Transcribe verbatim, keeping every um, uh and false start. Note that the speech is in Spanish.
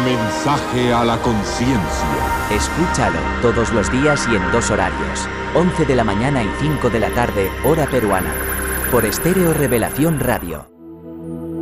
mensaje a la conciencia. Escúchalo todos los días y en dos horarios, once de la mañana y cinco de la tarde, hora peruana. Por Estéreo Revelación Radio.